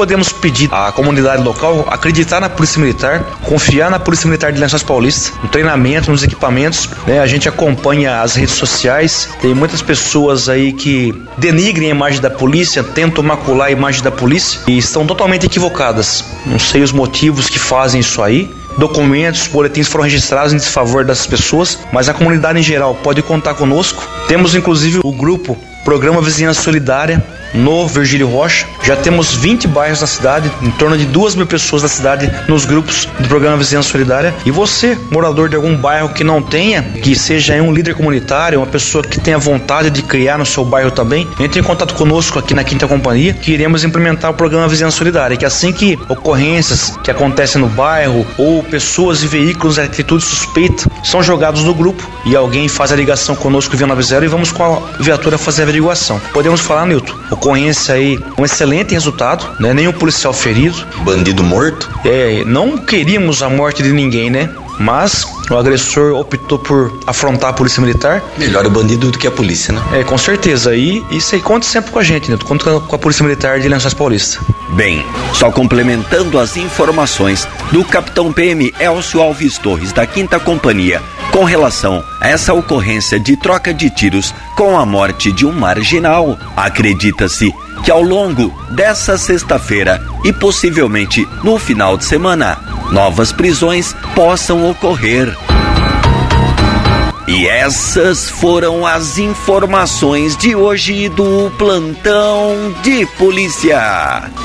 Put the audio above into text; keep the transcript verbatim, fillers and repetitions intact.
podemos pedir à comunidade local acreditar na Polícia Militar, confiar na Polícia Militar de Lençóis Paulista, no treinamento, nos equipamentos, né? A gente acompanha as redes sociais, tem muitas pessoas aí que denigrem a imagem da polícia, tentam macular a imagem da polícia e estão totalmente equivocadas. Não sei os motivos que fazem isso aí. Documentos, boletins foram registrados em desfavor dessas pessoas, mas a comunidade em geral pode contar conosco. Temos inclusive o grupo Programa Vizinhança Solidária no Virgílio Rocha. Já temos vinte bairros na cidade, em torno de duas mil pessoas na cidade nos grupos do Programa Vizinhança Solidária. E você, morador de algum bairro que não tenha, que seja um líder comunitário, uma pessoa que tenha vontade de criar no seu bairro também, entre em contato conosco aqui na Quinta Companhia, que iremos implementar o Programa Vizinhança Solidária, que assim que ocorrências que acontecem no bairro ou pessoas e veículos de atitude suspeita são jogados no grupo e alguém faz a ligação conosco via nove zero e vamos com a viatura fazer a averiguação. Podemos falar, Nilton, ocorrência aí, um excelente resultado, né? Nenhum policial ferido. Bandido morto? É, não queríamos a morte de ninguém, né? Mas o agressor optou por afrontar a Polícia Militar. Melhor o bandido do que a polícia, né? É, com certeza. E isso aí conta sempre com a gente, né? Conta com a Polícia Militar de Lençóis Paulista. Bem, só complementando as informações do capitão P M Elcio Alves Torres, da Quinta Companhia, com relação a essa ocorrência de troca de tiros com a morte de um marginal, acredita-se que ao longo dessa sexta-feira e possivelmente no final de semana, novas prisões possam ocorrer. E essas foram as informações de hoje do Plantão de Polícia.